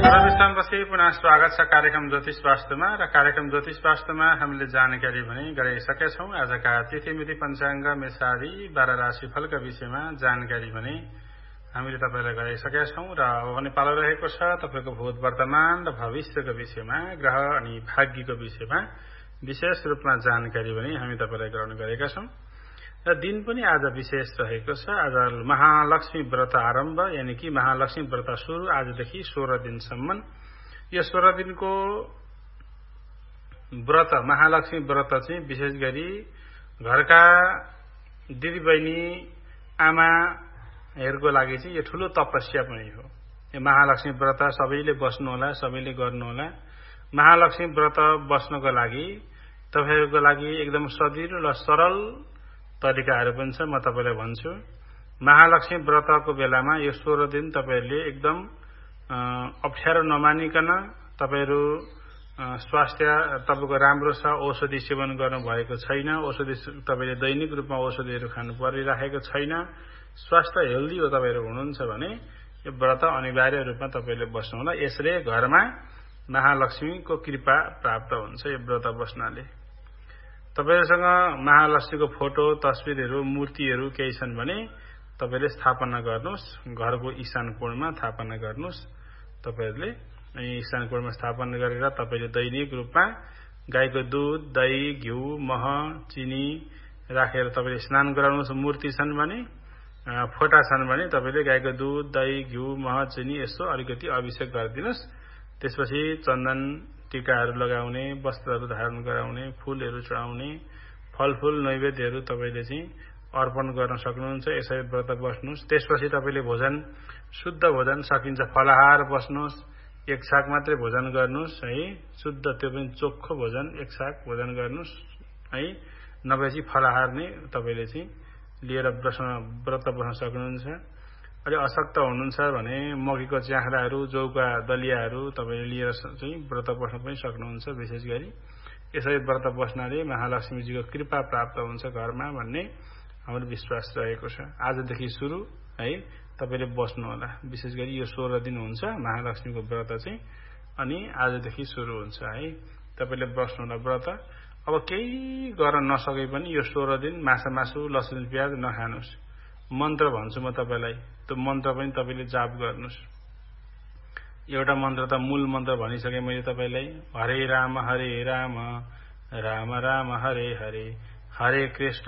विश्रामपछि पुनः स्वागत छ कार्यक्रम ज्योतिष वास्तुमा र कार्यक्रम ज्योतिष वास्तुमा हामीले जानकारी भने गराइसकेका छौं। आजका तिथिमिति पञ्चाङ्ग मेषादि 12 राशि फलका विषयमा जानकारी भने हामीले तपाईलाई गराइसकेका छौं र अब पनि पालो रहेको छ तपाईको भूत वर्तमान र भविष्यको विषयमा ग्रह अनि भाग्यको विषयमा विशेष रूपमा जानकारी भने हामी तपाईलाई गराउने गरेका छौं र दिन पनि आज विशेष रहेको छ। आज महालक्ष्मी व्रत आरम्भ यानी कि महालक्ष्मी व्रत सुरु आजदेखि 16 दिनसम्म। यो 16 दिनको व्रत महालक्ष्मी व्रत चाहिँ विशेष गरी घरका दिदीबहिनी आमाहरूको लागि चाहिँ यो ठूलो तपस्या पनि हो। यो महालक्ष्मी व्रत सबैले बस्नु होला, सबैले गर्नु होला। महालक्ष्मी व्रत बस्नको लागि तपाईहरुको लागि एकदम सजिलो र सरल तरिकाहरु पनि छ। म तपाईलाई भन्छु महालक्ष्मी व्रतको बेलामा यो 16 दिन तपाईहरुले एकदम अप्ठ्यारो नमानिकन तपाईहरु स्वास्थ्य तपाईको राम्रो छ, औषधि सेवन गर्नु भएको छैन, औषधि तपाईले दैनिक रूपमा औषधिहरु खानु परिराखेको छैन, स्वास्थ्य हेल्दी हो तपाईहरु हुनुहुन्छ भने यो व्रत अनिवार्य रूपमा तपाईले बस्नु होला। यसले घरमा महालक्ष्मीको कृपा प्राप्त हुन्छ। यो व्रत बस्नाले तपाईहरुसँग महालक्ष्मीको फोटो तस्बिरहरु मूर्तिहरु केही छन् भने तपाईले स्थापना गर्नुस्। घरको ईशान कोणमा स्थापना गर्नुस्। तपाईहरुले ईशान कोणमा स्थापना गरेर तपाईले दैनिक रूपमा गाईको दूध, दही, घिउ, मह, चिनी राखेर तपाईले स्नान गराउनुस्। मूर्ति छन् भने फोटा छन् भने तपाईले गाईको दूध, दही, घिउ, मह, चिनी यसो अलिकति अभिषेक गरिदिनुस्। त्यसपछि चन्दन टीकाहरु लगाउने, वस्त्रहरु धारण गराउने, फूलहरु चढाउने, फलफूल नैवेद्यहरु तपाईले चाहिँ अर्पण गर्न सक्नुहुन्छ। यसरी व्रत बस्नुस्। त्यसपछि तपाईले भोजन शुद्ध भोजन सकिन्छ फलाहार बस्नुस्। एक साग मात्रै भोजन गर्नुस् है, शुद्ध त्यो पनि चोखो भोजन एक साग भोजन गर्नुस् है। नभएपछि फलाहार नै तपाईले चाहिँ लिएर व्रत बस्न सक्नुहुन्छ। अलि अशक्त हुनुहुन्छ भने मकीको च्याख्राहरु, जौका दलियाहरु तपाईले लिएर चाहिँ व्रत बस्न पनि सक्नुहुन्छ। विशेष गरी यसरी व्रत बस्नाले महालक्ष्मीजीको कृपा प्राप्त हुन्छ घरमा भन्ने हाम्रो विश्वास रहेको छ। आजदेखि सुरु है तपाईले बस्नु होला। विशेष गरी यो 16 दिन हुन्छ महालक्ष्मीको व्रत चाहिँ अनि आजदेखि सुरु हुन्छ है। तपाईले बस्नु होला व्रत। अब केही गर्न नसके पनि यो 16 दिन मासु, लसुन, प्याज नखानुस्। मन्त्र भन्छु म तपाईलाई, त्यो मन्त्र पनि तपाईले जाप गर्नुस्। एउटा मन्त्र त मूल मन्त्र भनिसके मैले तपाईलाई, हरे राम राम राम हरे हरे, हरे कृष्ण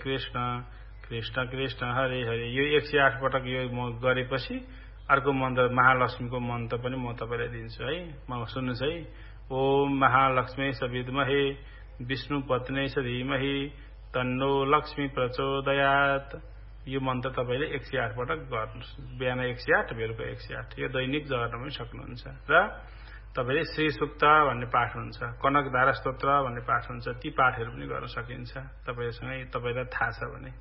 कृष्ण कृष्ण हरे हरे। यो 108 पटक यो म गरेपछि अर्को मन्त्र महालक्ष्मीको मन्त्र पनि म तपाईलाई दिन्छु है। म सुन्नुस् है। ओम महालक्ष्मी विद्महे विष्णु पत्नी धीमहि तन्नो लक्ष्मी प्रचोदयात्। यो मन्त्र तपाईले 108 पटक गर्नुस्। बिहान 108, बेलुका 108। यो दैनिक गर्न पनि सक्नुहुन्छ। र तपाईले श्री सूक्त भन्ने पाठ हुन्छ, कनक धारा स्तोत्र भन्ने पाठ हुन्छ, ती पाठहरु पनि गर्न सकिन्छ तपाईलाई थाहा छ भने।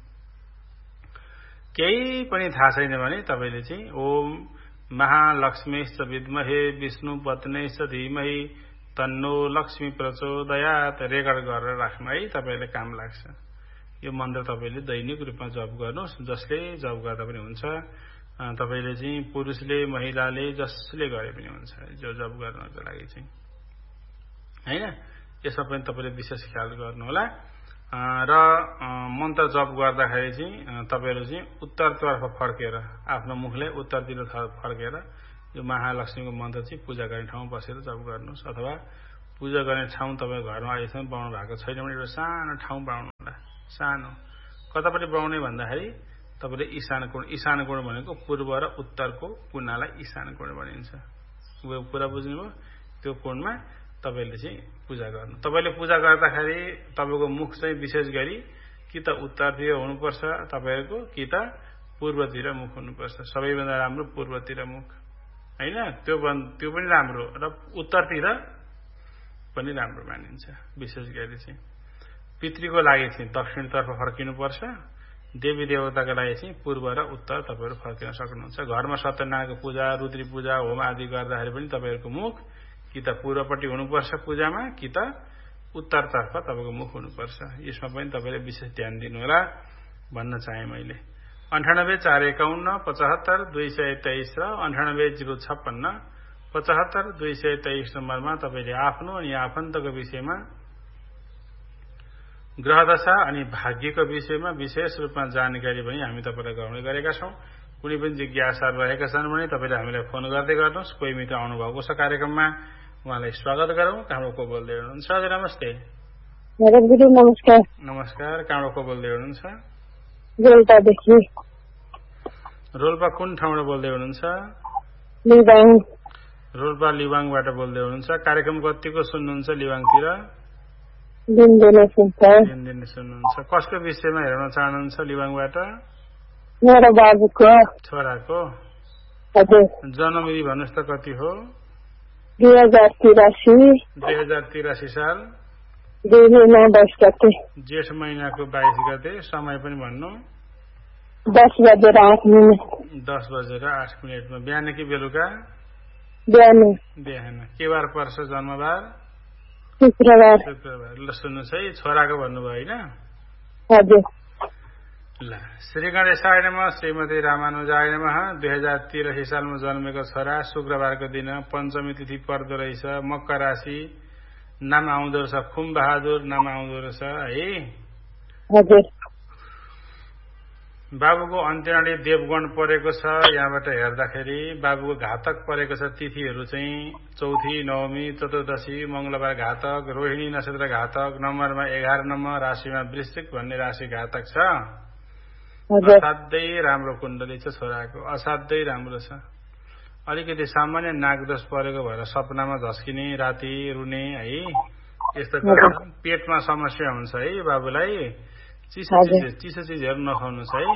केही पनि थाहा छैन भने तपाईले चाहिँ ओम महालक्ष्मीश्च विद्महे विष्णु पत्नीश्च धीमहि तन्नो लक्ष्मी प्रचोदयात् रेकर्ड गरेर राख्नु है, तपाईलाई काम लाग्छ। यो मन्त्र तपाईले दैनिक रूपमा जप गर्नुस्। जसले जप गर्दा पनि हुन्छ। तपाईले चाहिँ पुरुषले महिलाले जसले गरे पनि हुन्छ जो जप गर्नको लागि चाहिँ हैन। यसमा पनि तपाईले विशेष ख्याल गर्नु होला। र मन्त्र जप गर्दाखेरि चाहिँ तपाईहरु चाहिँ उत्तरतर्फ फर्केर आफ्नो मुखले उत्तरतिर फर्केर यो महालक्ष्मीको मन्त्र चाहिँ पूजा गर्ने ठाउँ बसेर जप गर्नुस्। अथवा पूजा गर्ने ठाउँ तपाईको घरमा अहिलेसम्म बनाउनु भएको छैन भने एउटा सानो ठाउँ बनाउनु होला। सानो कतापट्टि बनाउने भन्दाखेरि तपाईले ईशान कोण भनेको पूर्व र उत्तरको कुनालाई ईशान कोण भनिन्छ। कुरा बुझ्नुभयो? त्यो कोणमा तपाईले चाहिँ पूजा गर्नु। तपाईले पूजा गर्दाखेरि तपाईको मुख चाहिँ विशेष गरी कि त उत्तरतिर हुनुपर्छ तपाईहरुको, कि त पूर्वतिर मुख हुनुपर्छ। सबैभन्दा राम्रो पूर्वतिर मुख हैन। त्यो पनि राम्रो र उत्तरतिर पनि राम्रो मानिन्छ। विशेष गरी चाहिँ पितृको लागि चाहिँ दक्षिणतर्फ फर्किनुपर्छ। देवी देवताका लागि चाहिँ पूर्व र उत्तर तपाईहरु फर्किन सक्नुहुन्छ। घरमा सत्यनारायणको पूजा, रुद्री पूजा, होम आदि गर्दाखेरि पनि तपाईहरुको मुख कि त पूर्वपट्टि हुनुपर्छ पूजामा, कि त उत्तरतर्फ तपाईको मुख हुनुपर्छ। यसमा पनि तपाईले विशेष ध्यान दिनु होला भन्न चाहे मैले। 98 451 75 223 र 98 056 75223 नम्बरमा तपाईले आफ्नो अनि आफन्तको विषयमा ग्रहदशा अनि भाग्यको विषयमा विशेष रूपमा जानकारी पनि हामी तपाईलाई गराउने गरेका छौं। कुनै पनि जिज्ञासाहरु रहेका छन् भने तपाईले हामीलाई फोन गर्दै गर्नुहोस्। कोही मित्र आउनुभएको छ कार्यक्रममा, उहाँलाई स्वागत गरौँ। कहाँबाट को बोल्दै हुनुहुन्छ? हजुर नमस्ते। नमस्कार। नमस्कार। कहाँबाट को बोल्दै हुनुहुन्छ? रोल्पादेखि। रोल्पा कुन ठाउँबाट बोल्दै हुनुहुन्छ? लिबाङ। रोल्पा लिबाङबाट बोल्दै हुनुहुन्छ। कार्यक्रम कतिको सुन्नुहुन्छ लिबाङतिर? दिनदिनै सुन्नुहुन्छ। कसको विषयमा हेर्न चाहनुहुन्छ लिबाङबाट? मेरो बाबुको। छोराको? हजुर। जन्ममिति भन्नुहोस् त कति हो? 2083। 2083 साल 2 महिना 22 गते। जेठ महिनाको 22 गते। समय पनि भन्नु? 10:08। 10:08 बिहान कि बेलुका? बिहान। के बार पर्छ जन्मबार? शुक्रबार। ल सुन्नुहोस् है, छोराको भन्नुभयो होइन? हजुर। ल श्री गणेशाय नमः, श्रीमती रामानुजाय नमः। 2083 सालमा जन्मेको छोरा, शुक्रबारको दिन पञ्चमी तिथि पर्दो रहेछ। मकर राशि, नाम आउँदो रहेछ खुम बहादुर, नाम आउँदो रहेछ है। हजुर। बाबुको अन्त्यनाडी देवगण परेको छ। यहाँबाट हेर्दाखेरि बाबुको घातक परेको छ। तिथिहरू चाहिँ चौथी, नवमी, चतुर्दशी, मंगलबार घातक, रोहिणी नक्षत्र घातक, नम्बरमा 11 नम्बर, राशिमा वृश्चिक भन्ने राशि घातक छ। असाध्यै राम्रो कुण्डली छ छोराको, असाध्यै राम्रो छ। अलिकति सामान्य नागदोष परेको भएर सपनामा झस्किने, राति रुने है, यस्तो गर्छ। पेटमा समस्या हुन्छ है बाबुलाई। चिसो चिजहरू नखाउनुहोस् है।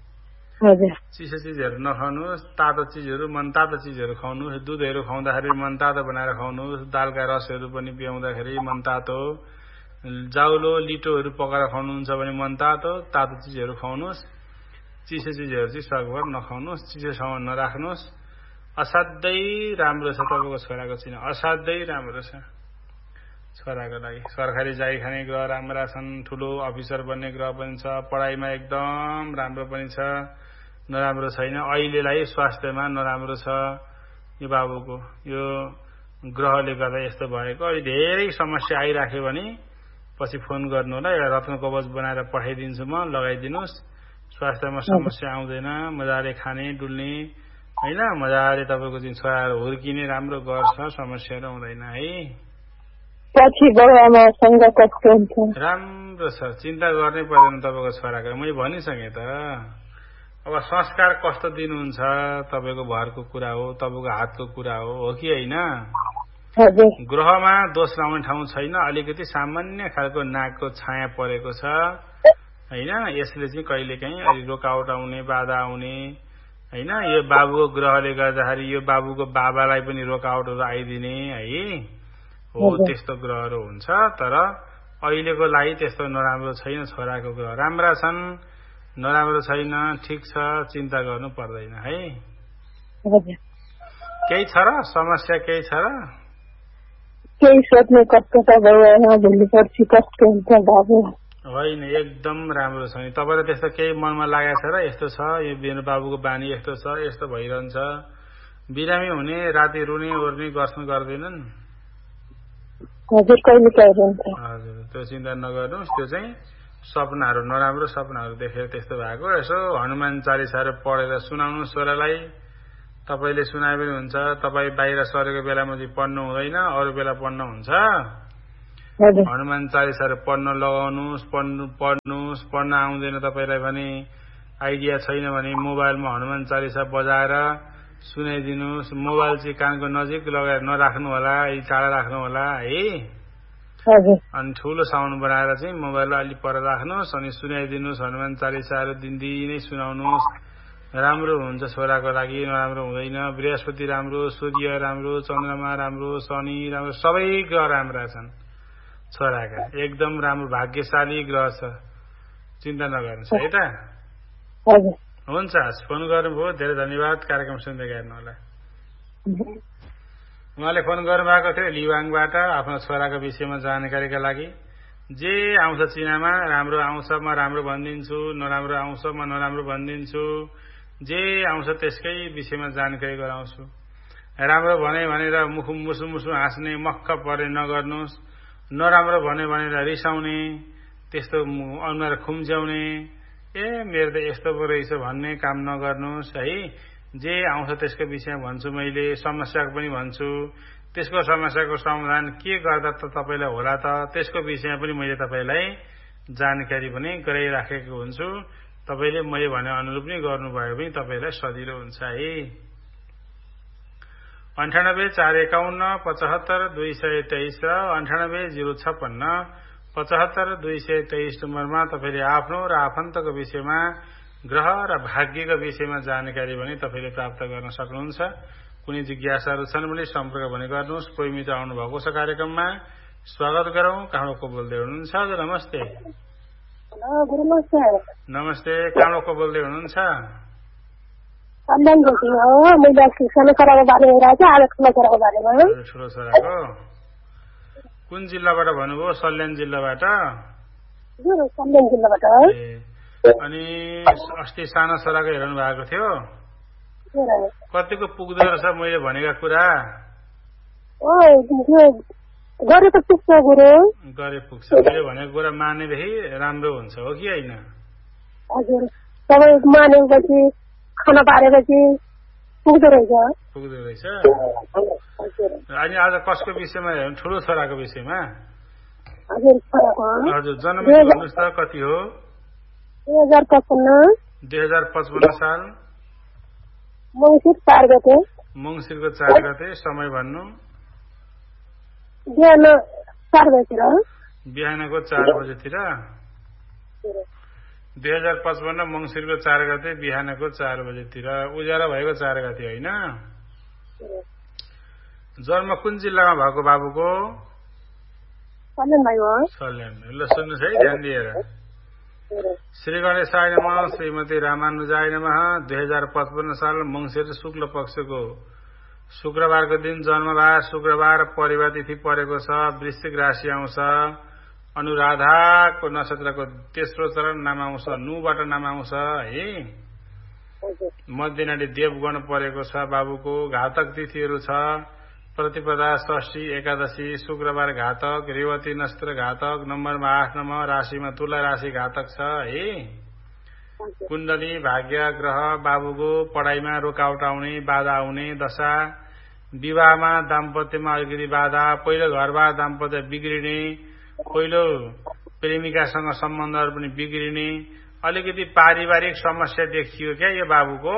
चिसो चिजहरू नखाउनुहोस्। तातो चिजहरू, मनतातो चिजहरू खाउनुहोस्। दुधहरू खुवाउँदाखेरि मनतातो बनाएर खाउनुहोस्। दालका रसहरू पनि पियाउँदाखेरि मनतातो, जाउलो लिटोहरू पकाएर खाउनुहुन्छ भने मनतातो तातो चिजहरू खाउनुहोस्। चिसो चिजहरू चाहिँ सकभर नखाउनुहोस्। चिसोसँग नराख्नुहोस्। असाध्यै राम्रो छ तपाईँको छोराको चिन्ह, असाध्यै राम्रो छ छोराको लागि। सरकारी जागिर खाने ग्रह राम्रा छन्। ठूलो अफिसर बन्ने ग्रह पनि छ। पढाइमा एकदम राम्रो पनि छ, नराम्रो छैन। अहिलेलाई स्वास्थ्यमा नराम्रो छ यो बाबुको। यो ग्रहले गर्दा यस्तो भएको। अहिले धेरै समस्या आइराख्यो भने पछि फोन गर्नु होला। एउटा रत्न कवच बनाएर पठाइदिन्छु म, लगाइदिनुहोस्। स्वास्थ्यमा समस्या आउँदैन। मजाले खाने डुल्ने होइन, मजाले तपाईँको चाहिँ छोराहरू हुर्किने राम्रो गर्छ। समस्याहरू आउँदैन है। पछि बाबुआमासँग कस्तो हुन्छ? राम्रो छ, चिन्ता गर्नै पर्दैन तपाईँको छोराको। मैले भनिसकेँ त। अब संस्कार कस्तो दिनुहुन्छ तपाईँको भरको कुरा हो, तपाईँको हातको कुरा हो कि होइन? ग्रहमा दोष लाउने ठाउँ छैन। अलिकति सामान्य खालको नाकको छाया परेको छ होइन। यसले चाहिँ कहिलेकाहीँ अलि रोकावट आउने, बाधा आउने होइन। यो बाबुको ग्रहले गर्दाखेरि यो बाबुको बाबालाई पनि रोकावटहरू आइदिने है हो, त्यस्तो ग्रहहरू हुन्छ। तर अहिलेको लागि त्यस्तो नराम्रो छैन। छोराको ग्रह राम्रा छन्, नराम्रो छैन, ठिक छ, चिन्ता गर्नु पर्दैन है। केही छ र समस्या? केही छ र? केही सोध्ने कस्तो छ भोलिपर्सि कस्तो हुन्छ बाबु? होइन, एकदम राम्रो छ नि। तपाईँलाई त्यस्तो केही मनमा लागेको छ र यस्तो छ यो मेरो बाबुको बानी यस्तो छ, यस्तो भइरहन्छ, बिरामी हुने, राति रुने ओर्ने गर्दैनन्? हजुर, कहिले कहिले हुन्छ। हजुर, त्यो चिन्ता नगर्नुहोस्। त्यो चाहिँ सपनाहरू, नराम्रो सपनाहरू देखेर त्यस्तो भएको। यसो हनुमान चालिसाहरू पढेर सुनाउनु छोरालाई। तपाईँले सुनाए पनि हुन्छ। तपाईँ बाहिर सरेको बेलामा चाहिँ पढ्नु हुँदैन, अरू बेला पढ्न हुन्छ। हनुमान चालिसाहरू पढ्न लगाउनुहोस्। पढ्न आउँदैन तपाईँलाई भने, आइडिया छैन भने मोबाइलमा हनुमान चालिसा बजाएर सुनाइदिनुहोस्। मोबाइल चाहिँ कानको नजिक लगाएर नराख्नु होला, टाढा राख्नु होला है। अनि ठुलो साउन्ड बनाएर चाहिँ मोबाइललाई अलिक पर राख्नुहोस् अनि सुनाइदिनुहोस्। हनुमान चालिसाहरू दिनदिनै सुनाउनुहोस्। राम्रो हुन्छ छोराको लागि, नराम्रो हुँदैन। बृहस्पति राम्रो, सूर्य राम्रो, चन्द्रमा राम्रो, शनि राम्रो, सबै ग्रह राम्रा छन् छोराका। एकदम राम्रो भाग्यशाली ग्रह छ, चिन्ता नगर्नुहोस् है त। हुन्छ, फोन गर्नुभयो, धेरै धन्यवाद। कार्यक्रम सुन्दै गर्नु होला। उहाँले फोन गर्नुभएको थियो लिवाङबाट आफ्नो छोराको विषयमा जानकारीका लागि। जे आउँछ चिनामा राम्रो आउँछ म राम्रो भनिदिन्छु, नराम्रो आउँछ म नराम्रो भनिदिन्छु। जे आउँछ त्यसकै विषयमा जानकारी गराउँछु। राम्रो भने भनेर मुसु मुसु हाँस्ने मक्ख परे नगर्नुहोस्, नराम्रो भने भनेर रिसाउने, त्यस्तो अनुहार खुम्च्याउने, मेरो त यस्तो पो रहेछ भन्ने काम नगर्नुहोस् है। जे आउँछ त्यसको विषयमा भन्छु, मैले समस्याको पनि भन्छु, त्यसको समस्याको समाधान के गर्दा त तपाईँलाई होला त त्यसको विषयमा पनि मैले तपाईँलाई जानकारी पनि गराइराखेको हुन्छु। तपाईँले मैले भने अनुरूप नै गर्नुभयो भने तपाईँलाई सजिलो हुन्छ है। 98 451 75 223 र 98 056 75 223 नम्बरमा तपाईँले आफ्नो र आफन्तको विषयमा, ग्रह र भाग्यको विषयमा जानकारी भने तपाईँले प्राप्त गर्न सक्नुहुन्छ। कुनै जिज्ञासाहरू छन् भने सम्पर्क भने गर्नुहोस्। कोही मित्र आउनु भएको छ कार्यक्रममा, स्वागत गरौँ। कहाँको बोल्दै हुनुहुन्छ? हजुर नमस्ते। नमस्ते, कहाँको बोल्दै हुनुहुन्छ? ठुलो छोराको कुन जिल्लाबाट भन्नुभयो? सल्यान जिल्लाबाट। अनि अस्ति सानो छोराको हेर्नु भएको थियो, कतिको पुग्दो रहेछ मैले भनेका कुरा? गरे पुग्छ। मैले भनेको कुरा मानेदेखि राम्रो हुन्छ, हो कि होइन? हजुर, सबै मानेपछि खाना पारेपछि पुग्दो रहेछ। अनि आज कसको विषयमा हेर्नु? ठुलो छोराको विषयमा। हजुर, जन्म भन्नुहोस् त कति हो? 2055 साल मङ्सिरको 4 गते। समय भन्नु? बिहानको 4 बजेतिर। 2055 मङ्सिरको 4 गते बिहानको 4 बजेतिर। उज्यालो भएको 4 गते होइन? जन्म कुन जिल्लामा भएको बाबुको? सल्यान। ल सुन्नुहोस् है ध्यान दिएर। श्री गणेशाय नमः, श्रीमती रामानुजाय नमः। 2055 साल मङ्सिर शुक्ल पक्षको शुक्रबारको दिन जन्मबार शुक्रबार, परिवार तिथि परेको छ, वृश्चिक राशि आउँछ, अनुराधाको नक्षत्रको तेस्रो चरण नाम आउँछ, नुबाट नाम आउँछ है। मध्यनाडी देवगण परेको छ बाबुको। घातक तिथिहरू छ प्रतिपदा, षष्ठी, एकादशी, शुक्रबार घातक, रेवती नक्षत्र घातक, नम्बरमा 8 नम्बर, राशिमा तुला राशि घातक छ है। कुण्डली भाग्य ग्रह बाबुको पढाइमा रोकावट आउने, बाधा आउने दशा, विवाहमा दाम्पत्यमा अलिकति बाधा, पहिलो घरबार दाम्पत्य बिग्रिने, पहिलो प्रेमिकासँग सम्बन्धहरू पनि बिग्रिने, अलिकति पारिवारिक समस्या देखियो क्या यो बाबुको?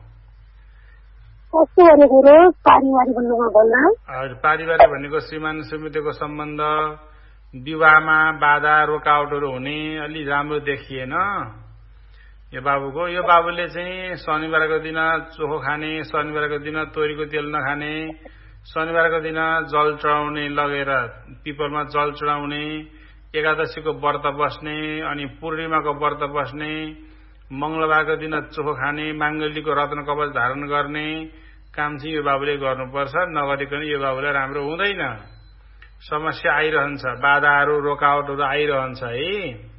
पारिवारिक भनेको श्रीमान श्रीमतीको सम्बन्ध, विवाहमा बाधा रोकावटहरू हुने अलि राम्रो देखिएन यो बाबुको। यो बाबुले चाहिँ शनिबारको दिन चोखो खाने, शनिबारको दिन तोरीको तेल नखाने, शनिबारको दिन जल चढाउने, लगेर पिपलमा जल चढाउने, एकादशीको व्रत बस्ने, अनि पूर्णिमाको व्रत बस्ने, मंगलबारको दिन चोखो खाने, माङ्गल्यको रत्न कवच धारण गर्ने काम चाहिँ यो बाबुले गर्नुपर्छ। नगरिकन यो बाबुलाई राम्रो हुँदैन, समस्या आइरहन्छ, बाधाहरू रोकावटहरू आइरहन्छ है।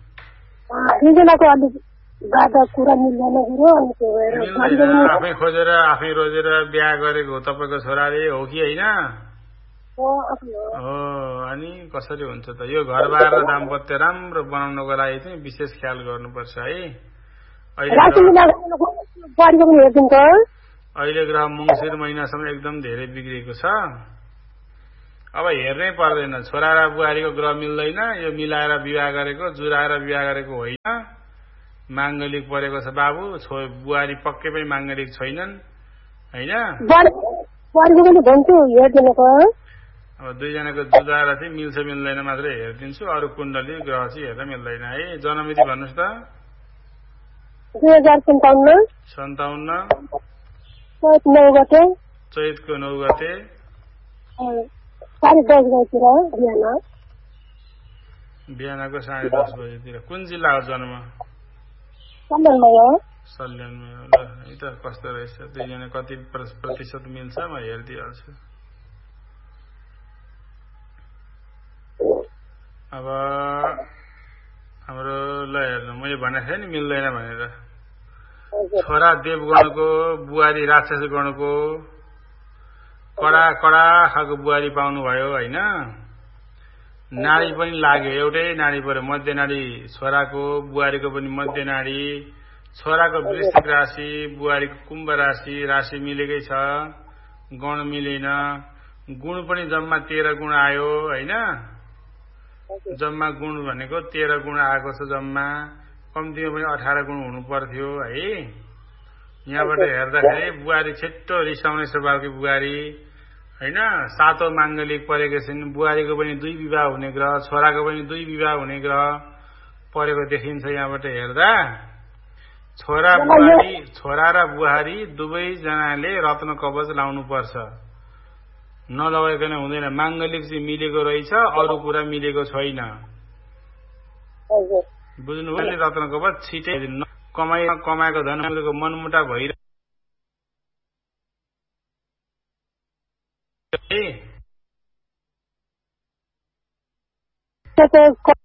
आफै खोजेर आफै रोजेर बिहा गरेको हो तपाईँको छोराले, हो कि होइन? हो। अनि कसरी हुन्छ त? यो घरबार र दाम्पत्य राम्रो बनाउनको लागि चाहिँ विशेष ख्याल गर्नुपर्छ है। अहिले ग्रह मङ्सिर महिनासम्म एकदम धेरै बिग्रेको छ। अब हेर्नै पर्दैन, छोरा र बुहारीको ग्रह मिल्दैन, यो मिलाएर विवाह गरेको, जुराएर विवाह गरेको होइन। माङ्गलिक परेको छ बाबु, बुहारी पक्कै पनि माङ्गलिक छैनन् होइन। अब दुईजनाको जुदाएर चाहिँ मिल्छ मिल्दैन मात्रै हेरिदिन्छु, अरू कुण्डली ग्रह चाहिँ हेर्न मिल्दैन है। जन्ममिति भन्नुहोस् त? 2057 चैतको 9 गते बिहानको 10:30 बजेतिर। कुन जिल्लाको जन्म? सल्यानमा। ल है त कस्तो रहेछ, दुईजना कति प्रतिशत मिल्छ म हेरिदिइहाल्छु। अब हाम्रो ल हेर्नु, मैले भनेको थिएँ नि मिल्दैन भनेर। छोरा देवगणको, बुहारी राक्षस गणको, कडा कडा खालको बुहारी पाउनुभयो होइन नाडी पनि लाग्यो एउटै नाडी पर्यो मध्य नाडी छोराको बुहारीको पनि मध्य नाडी छोराको वृश्चिक राशि बुहारीको कुम्भ राशि राशि मिलेकै छ गण मिलेन गुण पनि जम्मा 13 गुण आयो होइन जम्मा गुण भनेको 13 गुण आएको छ जम्मा कम्तीमा पनि 18 गुण हुनु पर्थ्यो है यहाँबाट हेर्दाखेरि बुहारी छिट्टो रिसाउने स्वभावकी बुहारी हैन सातौं माङ्गलिक परेको छिन् बुहारीको पनि 2 विवाह हुने ग्रह छोराको पनि 2 विवाह हुने ग्रह परेको देखिन्छ यहाँबाट हेर्दा छोरा र बुहारी दुवै जनाले रत्न कवच लाउनु पर्छ नलगाइकन हुँदैन माङ्गलिक चाहिँ मिलेको रहेछ अरु कुरा मिलेको छैन बुझ्नुभयो रत्न कवच छिटै कमाएको धनको मनमुटा भइरहे